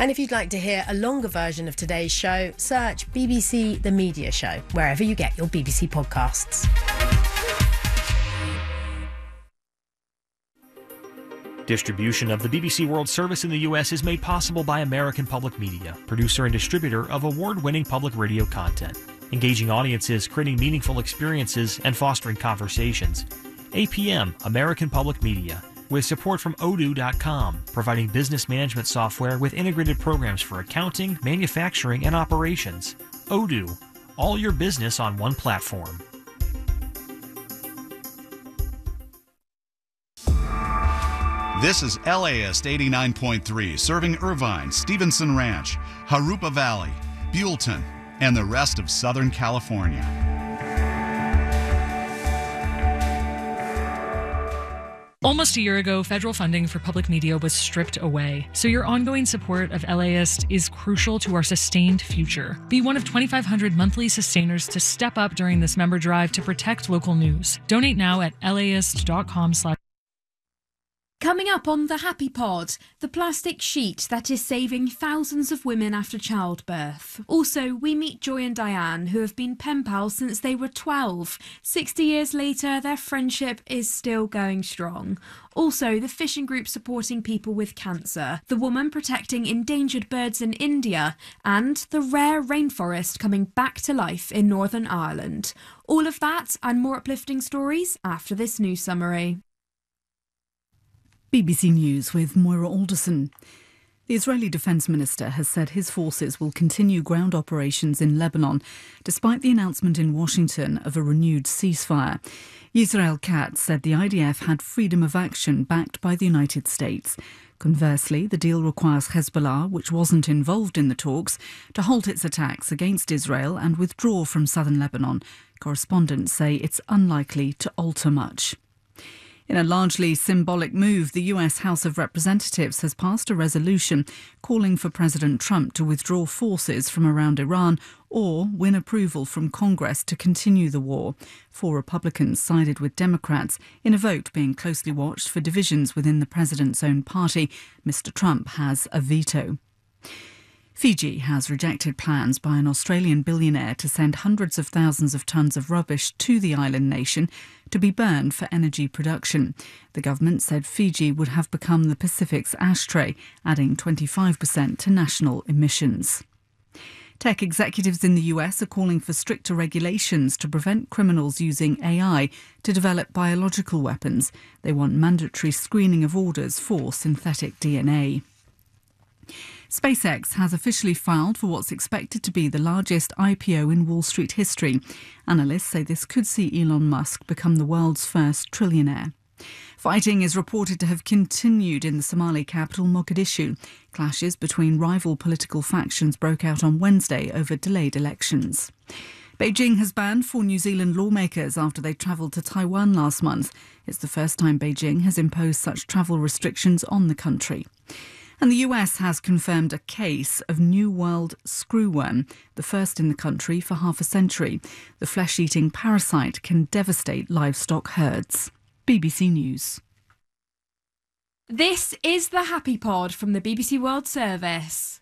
And if you'd like to hear a longer version of today's show, search BBC The Media Show, wherever you get your BBC podcasts. Distribution of the BBC World Service in the U.S. is made possible by American Public Media, producer and distributor of award-winning public radio content, engaging audiences, creating meaningful experiences, and fostering conversations. APM, American Public Media, with support from Odoo.com, providing business management software with integrated programs for accounting, manufacturing, and operations. Odoo, all your business on one platform. This is LAist 89.3, serving Irvine, Stevenson Ranch, Harupa Valley, Buellton, and the rest of Southern California. Almost a year ago, federal funding for public media was stripped away, so your ongoing support of LAist is crucial to our sustained future. Be one of 2,500 monthly sustainers to step up during this member drive to protect local news. Donate now at laist.com/. Coming up on the Happy Pod, the plastic sheet that is saving thousands of women after childbirth. Also, we meet Joy and Diane, who have been pen pals since they were 12. 60 years later, their friendship is still going strong. Also, the fishing group supporting people with cancer, the woman protecting endangered birds in India, and the rare rainforest coming back to life in Northern Ireland. All of that and more uplifting stories after this news summary. BBC News with Moira Alderson. The Israeli Defence Minister has said his forces will continue ground operations in Lebanon, despite the announcement in Washington of a renewed ceasefire. Yisrael Katz said the IDF had freedom of action backed by the United States. Conversely, the deal requires Hezbollah, which wasn't involved in the talks, to halt its attacks against Israel and withdraw from southern Lebanon. Correspondents say it's unlikely to alter much. In a largely symbolic move, the US House of Representatives has passed a resolution calling for President Trump to withdraw forces from around Iran or win approval from Congress to continue the war. 4 Republicans sided with Democrats in a vote being closely watched for divisions within the president's own party. Mr. Trump has a veto. Fiji has rejected plans by an Australian billionaire to send hundreds of thousands of tonnes of rubbish to the island nation to be burned for energy production. The government said Fiji would have become the Pacific's ashtray, adding 25% to national emissions. Tech executives in the US are calling for stricter regulations to prevent criminals using AI to develop biological weapons. They want mandatory screening of orders for synthetic DNA. SpaceX has officially filed for what's expected to be the largest IPO in Wall Street history. Analysts say this could see Elon Musk become the world's first trillionaire. Fighting is reported to have continued in the Somali capital, Mogadishu. Clashes between rival political factions broke out on Wednesday over delayed elections. Beijing has banned 4 New Zealand lawmakers after they travelled to Taiwan last month. It's the first time Beijing has imposed such travel restrictions on the country. And the US has confirmed a case of New World screwworm, the first in the country for half a century. The flesh-eating parasite can devastate livestock herds. BBC News. This is the Happy Pod from the BBC World Service.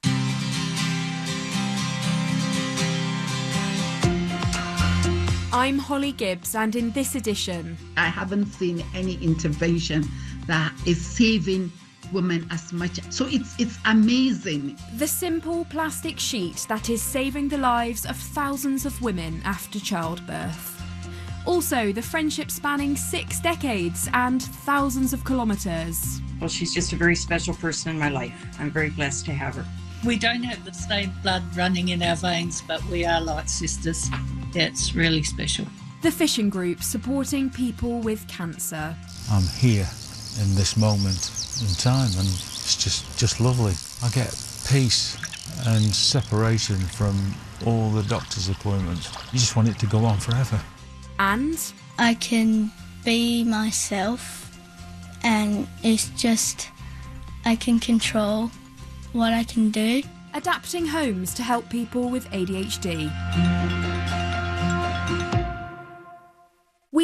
I'm Holly Gibbs, and in this edition, I haven't seen any intervention that is saving women as much. So it's amazing. The simple plastic sheet that is saving the lives of thousands of women after childbirth. Also, the friendship spanning 6 decades and thousands of kilometres. Well, she's just a very special person in my life. I'm very blessed to have her. We don't have the same blood running in our veins, but we are like sisters. It's really special. The fishing group supporting people with cancer. I'm here in this moment in time, and it's just lovely. I get peace and separation from all the doctor's appointments. You just want it to go on forever. And I can be myself, and it's just I can control what I can do. Adapting homes to help people with ADHD. We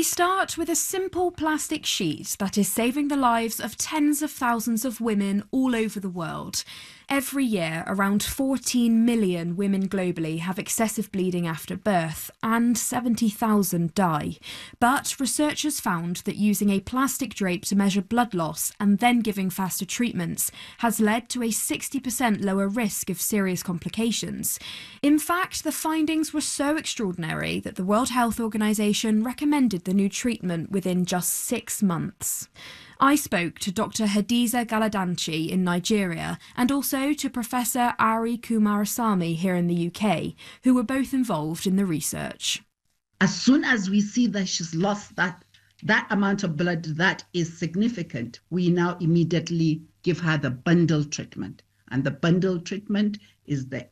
start with a simple plastic sheet that is saving the lives of tens of thousands of women all over the world. Every year, around 14 million women globally have excessive bleeding after birth, and 70,000 die. But researchers found that using a plastic drape to measure blood loss and then giving faster treatments has led to a 60% lower risk of serious complications. In fact, the findings were so extraordinary that the World Health Organization recommended the new treatment within just 6 months. I spoke to Dr. Hadiza Galadanchi in Nigeria and also to Professor Ari Kumarasamy here in the UK, who were both involved in the research. As soon as we see that she's lost that amount of blood that is significant, we now immediately give her the bundle treatment. And the bundle treatment is the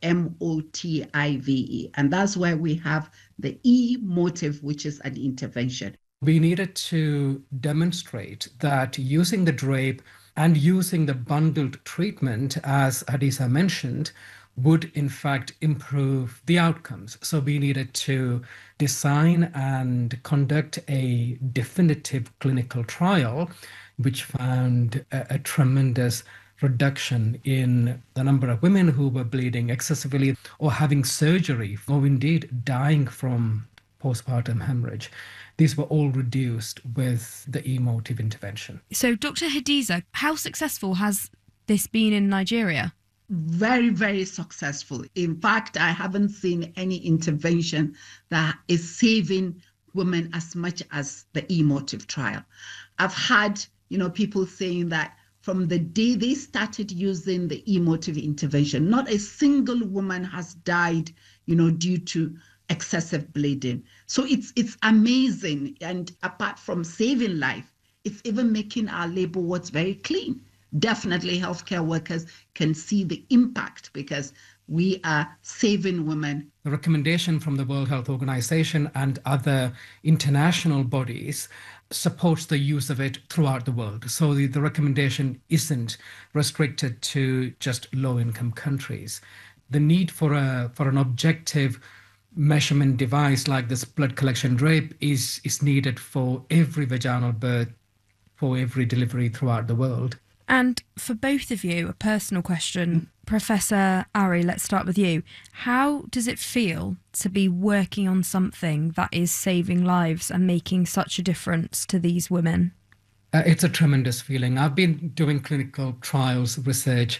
MOTIVE. And that's where we have the E-motive, which is an intervention. We needed to demonstrate that using the drape and using the bundled treatment, as Hadiza mentioned, would in fact improve the outcomes. So we needed to design and conduct a definitive clinical trial, which found a tremendous reduction in the number of women who were bleeding excessively or having surgery or indeed dying from postpartum hemorrhage. These were all reduced with the E-motive intervention. So, Dr. Hadiza, how successful has this been in Nigeria? Very, very successful. In fact, I haven't seen any intervention that is saving women as much as the E-motive trial. I've had, people saying that from the day they started using the E-motive intervention, not a single woman has died, due to excessive bleeding. So it's amazing. And apart from saving life, it's even making our labor wards very clean. Definitely healthcare workers can see the impact because we are saving women. The recommendation from the World Health Organization and other international bodies supports the use of it throughout the world. So the recommendation isn't restricted to just low-income countries. The need for an objective measurement device like this blood collection drape is needed for every vaginal birth, for every delivery throughout the world. And for both of you, a personal question. Professor Ari, let's start with you. How does it feel to be working on something that is saving lives and making such a difference to these women? It's a tremendous feeling. I've been doing clinical trials research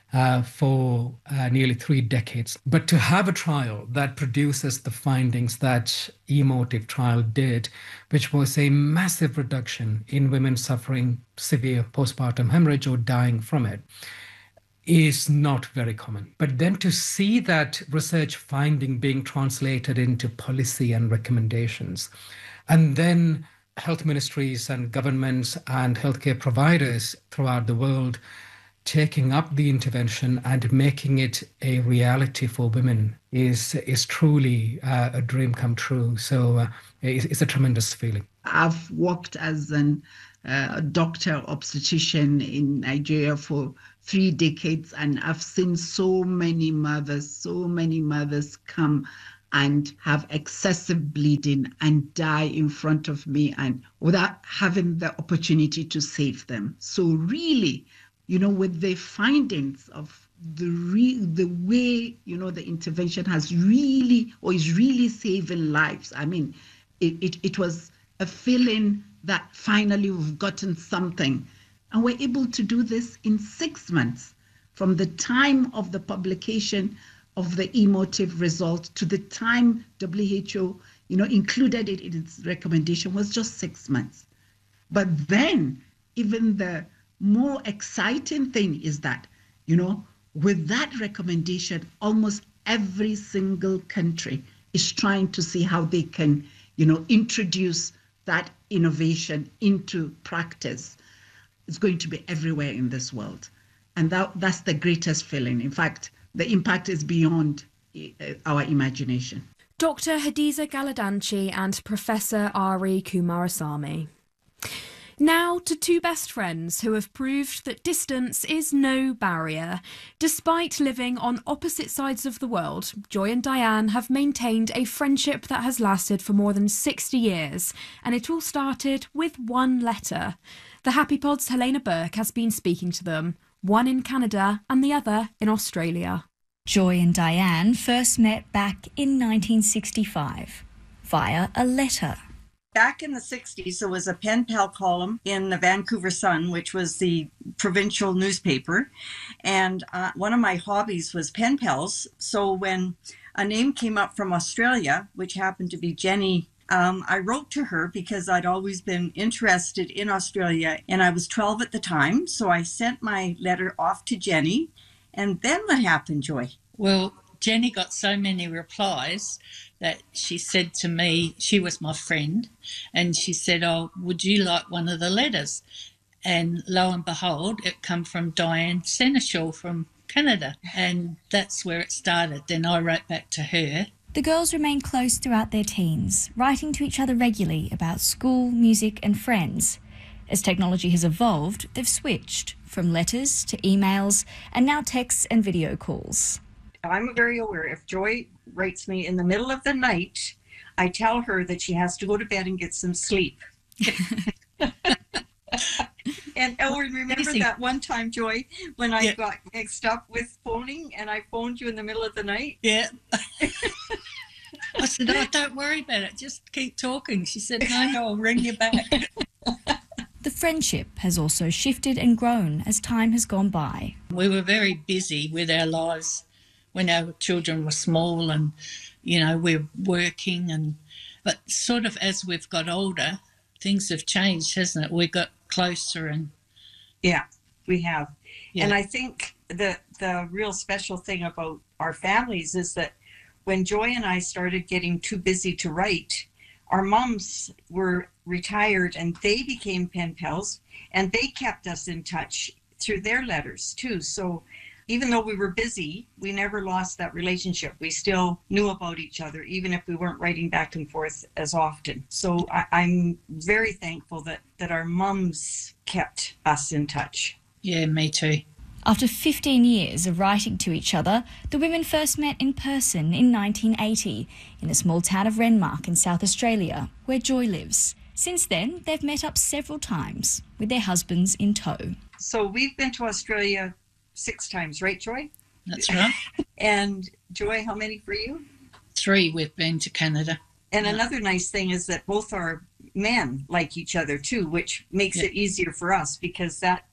for nearly 3 decades. But to have a trial that produces the findings that E-motive trial did, which was a massive reduction in women suffering severe postpartum hemorrhage or dying from it, is not very common. But then to see that research finding being translated into policy and recommendations, and then health ministries and governments and healthcare providers throughout the world taking up the intervention and making it a reality for women is truly a dream come true. So it's a tremendous feeling. I've worked as a doctor obstetrician in Nigeria for 3 decades, and I've seen so many mothers come and have excessive bleeding and die in front of me and without having the opportunity to save them. So really, with the findings of the way, the intervention has really or is really saving lives. I mean, it was a feeling that finally we've gotten something. And we're able to do this in 6 months from the time of the publication of the E-motive result to the time WHO, included it in its recommendation was just 6 months. But then even the more exciting thing is that, with that recommendation, almost every single country is trying to see how they can, introduce that innovation into practice. It's going to be everywhere in this world. And that's the greatest feeling. In fact, the impact is beyond our imagination. Dr. Hadiza Galadanchi and Professor Ari Kumarasamy. Now to two best friends who have proved that distance is no barrier. Despite living on opposite sides of the world, Joy and Diane have maintained a friendship that has lasted for more than 60 years, and it all started with one letter. The Happy Pod's Helena Burke has been speaking to them, one in Canada and the other in Australia. Joy and Diane first met back in 1965 via a letter. Back in the 60s, there was a pen pal column in the Vancouver Sun, which was the provincial newspaper. And one of my hobbies was pen pals. So when a name came up from Australia, which happened to be Jenny, I wrote to her because I'd always been interested in Australia, and I was 12 at the time. So I sent my letter off to Jenny. And then what happened, Joy? Well, Jenny got so many replies that she said to me, she was my friend, and she said, oh, would you like one of the letters? And lo and behold, it come from Diane Seneschal from Canada, and that's where it started. Then I wrote back to her. The girls remained close throughout their teens, writing to each other regularly about school, music and friends. As technology has evolved, they've switched from letters to emails and now texts and video calls. I'm very aware if Joy writes me in the middle of the night, I tell her that she has to go to bed and get some sleep. And Elwyn, remember that one time, Joy, when I got mixed up with phoning and I phoned you in the middle of the night? Yeah. I said, oh, don't worry about it. Just keep talking. She said, no, I'll ring you back. The friendship has also shifted and grown as time has gone by. We were very busy with our lives when our children were small and, you know, we're working. But sort of as we've got older, things have changed, hasn't it? We got closer and... Yeah, we have. Yeah. And I think the real special thing about our families is that when Joy and I started getting too busy to write, our moms were retired and they became pen pals and they kept us in touch through their letters too. So even though we were busy, we never lost that relationship. We still knew about each other, even if we weren't writing back and forth as often. So I'm very thankful that our mums kept us in touch. Yeah, me too. After 15 years of writing to each other, the women first met in person in 1980 in the small town of Renmark in South Australia, where Joy lives. Since then, they've met up several times, with their husbands in tow. So we've been to Australia 6 times, right, Joy? That's right. And Joy, how many for you? 3 we've been to Canada. And another nice thing is that both our men like each other too, which makes it easier for us because that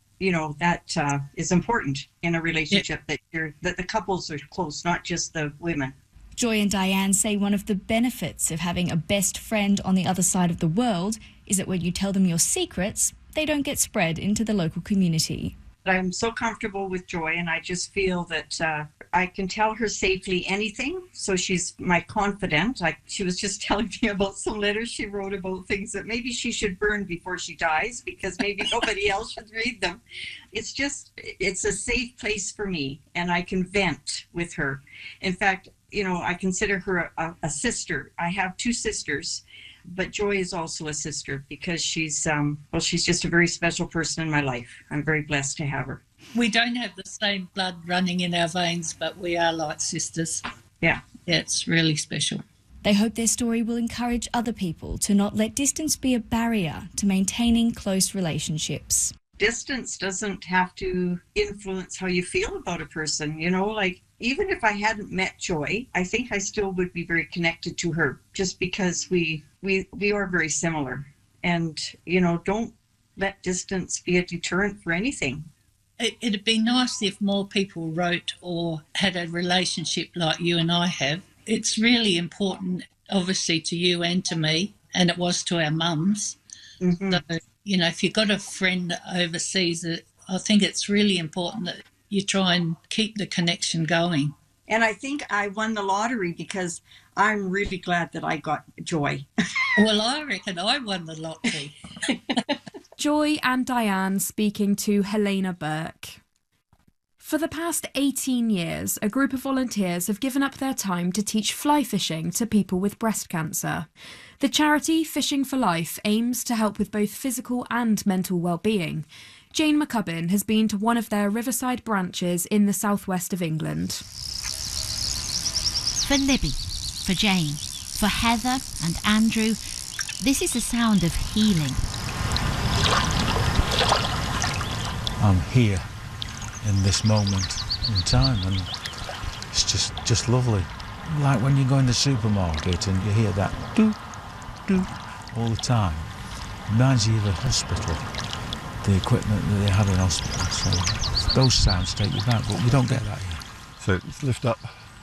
is important in a relationship, that the couples are close, not just the women. Joy and Diane say one of the benefits of having a best friend on the other side of the world is that when you tell them your secrets, they don't get spread into the local community. I'm so comfortable with Joy, and I just feel that I can tell her safely anything. So she's my confidant. She was just telling me about some letters she wrote about things that maybe she should burn before she dies because maybe nobody else should read them. It's a safe place for me, and I can vent with her. In fact, I consider her a sister. I have 2 sisters, but Joy is also a sister because she's just a very special person in my life. I'm very blessed to have her. We don't have the same blood running in our veins, but we are like sisters. Yeah. It's really special. They hope their story will encourage other people to not let distance be a barrier to maintaining close relationships. Distance doesn't have to influence how you feel about a person, even if I hadn't met Joy, I think I still would be very connected to her just because we are very similar. And, don't let distance be a deterrent for anything. It'd be nice if more people wrote or had a relationship like you and I have. It's really important, obviously, to you and to me, and it was to our mums. Mm-hmm. So, if you've got a friend overseas, I think it's really important that you try and keep the connection going. And I think I won the lottery because I'm really glad that I got Joy. Well, I reckon I won the lottery. Joy and Diane speaking to Helena Burke. For the past 18 years, a group of volunteers have given up their time to teach fly fishing to people with breast cancer. The charity Fishing for Life aims to help with both physical and mental well-being. Jane McCubbin has been to one of their riverside branches in the southwest of England. For Libby, for Jane, for Heather and Andrew, this is the sound of healing. I'm here in this moment in time, and it's just lovely. Like when you go in the supermarket and you hear that doo, doo all the time. Reminds you of a hospital, the equipment that they have in hospital. So those sounds take you back, but you don't get that here. So it's lift up,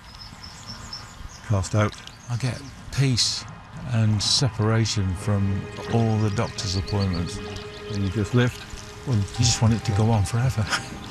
cast out. I get peace and separation from all the doctor's appointments. And you just lift? Well, you just want it to go on forever.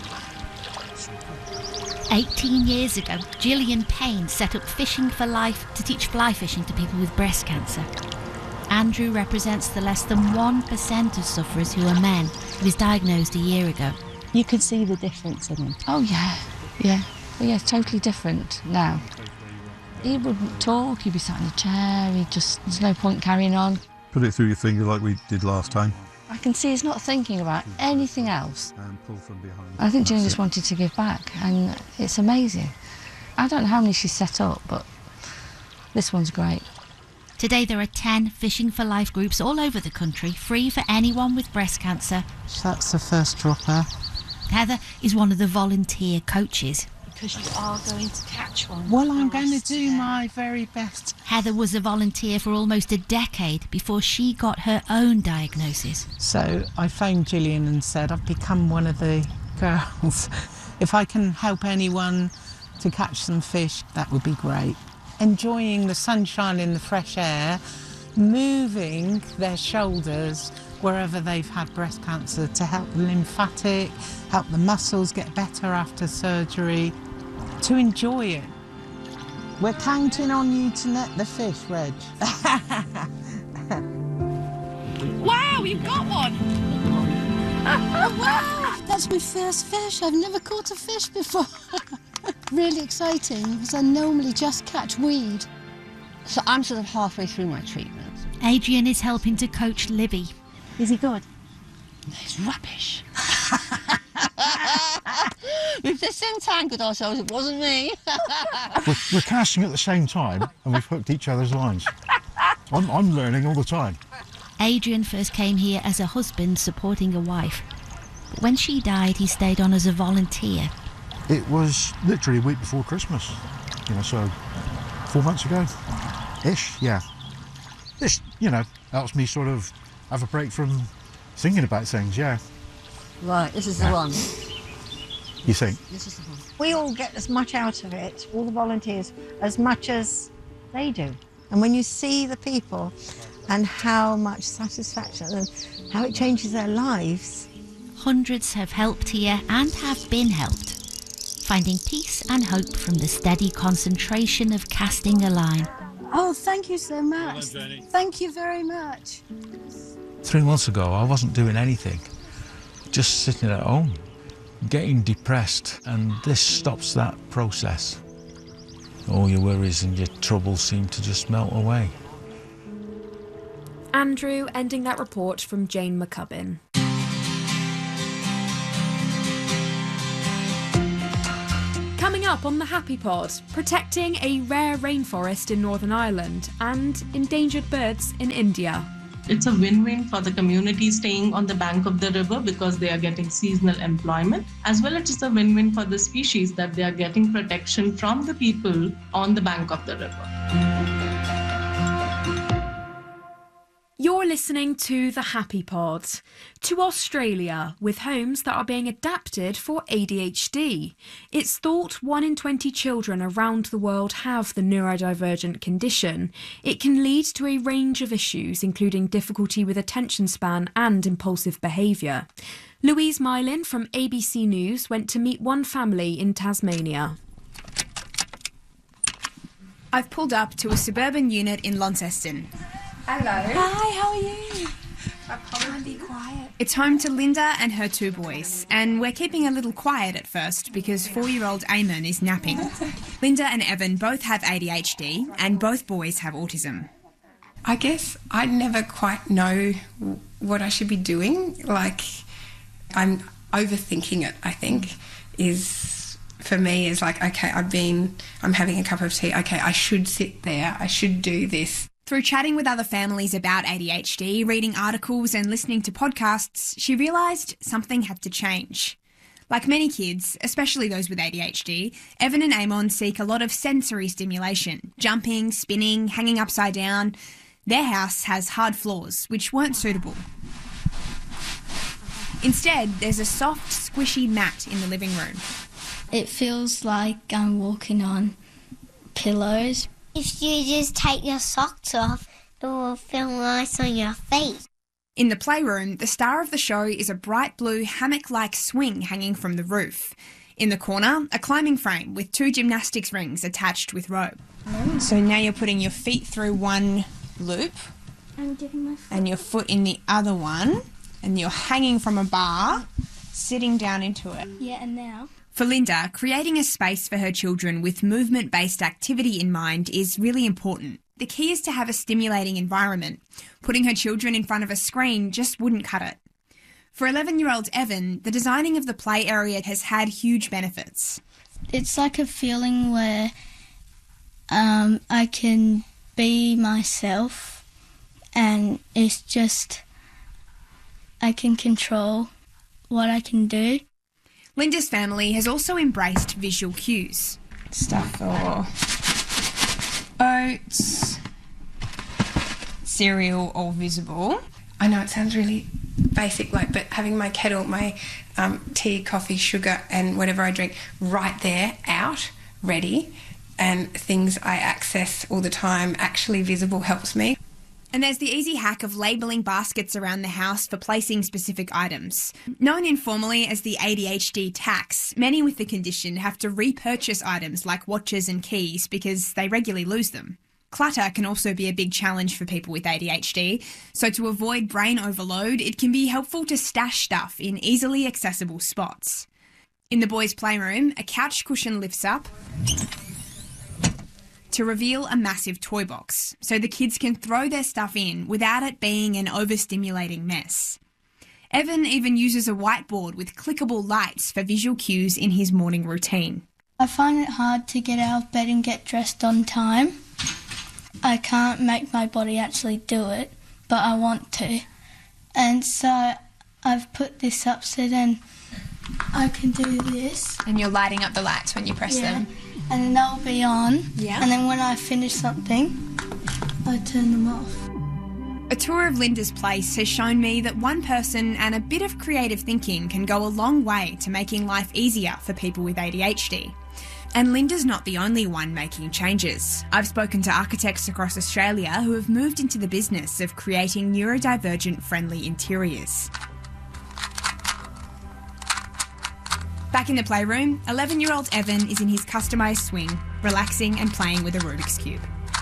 18 years ago, Gillian Payne set up Fishing for Life to teach fly fishing to people with breast cancer. Andrew represents the less than 1% of sufferers who are men. He was diagnosed a year ago. You could see the difference in him. Oh, yeah. Well, yeah, totally different now. He wouldn't talk, he'd be sat in a chair, there's no point carrying on. Put it through your finger like we did last time. I can see he's not thinking about anything else. And pull from behind. I think Jane just wanted to give back, and it's amazing. I don't know how many she's set up, but this one's great. Today there are 10 Fishing for Life groups all over the country, free for anyone with breast cancer. That's the first dropper. Heather is one of the volunteer coaches. Because you are going to catch one. Well, I'm going to do my very best. Heather was a volunteer for almost a decade before she got her own diagnosis. So I phoned Gillian and said, I've become one of the girls. If I can help anyone to catch some fish, that would be great. Enjoying the sunshine in the fresh air, moving their shoulders wherever they've had breast cancer to help the lymphatic, help the muscles get better after surgery, to enjoy it. We're counting on you to net the fish, Reg. Wow, you've got one! Oh, wow! That's my first fish. I've never caught a fish before. Really exciting, because I normally just catch weed. So I'm sort of halfway through my treatment. Adrian is helping to coach Libby. Is he good? He's rubbish. We've just entangled ourselves, it wasn't me. We're casting at the same time, and we've hooked each other's lines. I'm learning all the time. Adrian first came here as a husband supporting a wife. But when she died, he stayed on as a volunteer. It was literally a week before Christmas, so 4 months ago, ish, yeah. This, helps me sort of have a break from thinking about things, yeah. Right, this is the one. You think? This is the one. We all get as much out of it, all the volunteers, as much as they do. And when you see the people and how much satisfaction and how it changes their lives. Hundreds have helped here and have been helped, finding peace and hope from the steady concentration of casting a line. Oh, thank you so much. Thank you very much. 3 months ago, I wasn't doing anything, just sitting at home, getting depressed, and this stops that process. All your worries and your troubles seem to just melt away. Andrew ending that report from Jane McCubbin. Coming up on the Happy Pod, protecting a rare rainforest in Northern Ireland and endangered birds in India. It's a win-win for the community staying on the bank of the river because they are getting seasonal employment, as well as it's a win-win for the species that they are getting protection from the people on the bank of the river. You're listening to The Happy Pod. To Australia, with homes that are being adapted for ADHD. It's thought 1 in 20 children around the world have the neurodivergent condition. It can lead to a range of issues, including difficulty with attention span and impulsive behaviour. Louise Mylin from ABC News went to meet one family in Tasmania. I've pulled up to a suburban unit in Launceston. Hello. Hi, how are you? Be quiet. It's home to Linda and her 2 boys, and we're keeping a little quiet at first because 4-year-old Eamon is napping. Linda and Evan both have ADHD, and both boys have autism. I guess I never quite know what I should be doing. Like, I'm overthinking it, I think, is, for me, is like, okay, I'm having a cup of tea. Okay, I should sit there. I should do this. Through chatting with other families about ADHD, reading articles and listening to podcasts, she realised something had to change. Like many kids, especially those with ADHD, Evan and Eamon seek a lot of sensory stimulation, jumping, spinning, hanging upside down. Their house has hard floors, which weren't suitable. Instead, there's a soft, squishy mat in the living room. It feels like I'm walking on pillows. If you just take your socks off, it will feel nice on your feet. In the playroom, the star of the show is a bright blue hammock-like swing hanging from the roof. In the corner, a climbing frame with 2 gymnastics rings attached with rope. So now you're putting your feet through one loop and your foot in the other one, and you're hanging from a bar, sitting down into it. Yeah, and now? For Linda, creating a space for her children with movement-based activity in mind is really important. The key is to have a stimulating environment. Putting her children in front of a screen just wouldn't cut it. For 11-year-old Evan, the designing of the play area has had huge benefits. It's like a feeling where I can be myself, and it's just I can control what I can do. Linda's family has also embraced visual cues. Stuff for oats, cereal, all visible. I know it sounds really basic, but having my kettle, my tea, coffee, sugar and whatever I drink right there, out, ready, and things I access all the time actually visible helps me. And there's the easy hack of labelling baskets around the house for placing specific items. Known informally as the ADHD tax, many with the condition have to repurchase items like watches and keys because they regularly lose them. Clutter can also be a big challenge for people with ADHD, so to avoid brain overload, it can be helpful to stash stuff in easily accessible spots. In the boys' playroom, a couch cushion lifts up to reveal a massive toy box, so the kids can throw their stuff in without it being an overstimulating mess. Evan even uses a whiteboard with clickable lights for visual cues in his morning routine. I find it hard to get out of bed and get dressed on time. I can't make my body actually do it, but I want to. And so I've put this up so then I can do this. And you're lighting up the lights when you press them? And then they'll be on. Yeah. And then when I finish something, I turn them off. A tour of Linda's place has shown me that one person and a bit of creative thinking can go a long way to making life easier for people with ADHD. And Linda's not the only one making changes. I've spoken to architects across Australia who have moved into the business of creating neurodivergent friendly interiors. Back in the playroom, 11-year-old Evan is in his customised swing, relaxing and playing with a Rubik's Cube.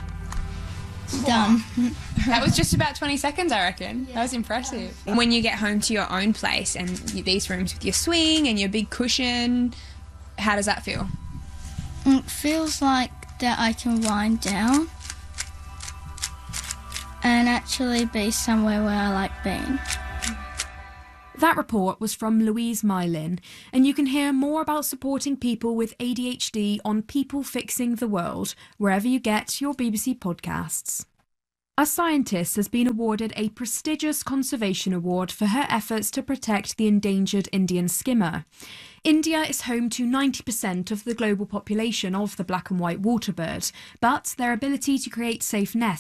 Done. That was just about 20 seconds, I reckon. Yeah. That was impressive. When you get home to your own place and these rooms with your swing and your big cushion, how does that feel? It feels like that I can wind down and actually be somewhere where I like being. That report was from Louise Mylin, and you can hear more about supporting people with ADHD on People Fixing the World, wherever you get your BBC podcasts. A scientist has been awarded a prestigious conservation award for her efforts to protect the endangered Indian skimmer. India is home to 90% of the global population of the black and white waterbird, but their ability to create safe nests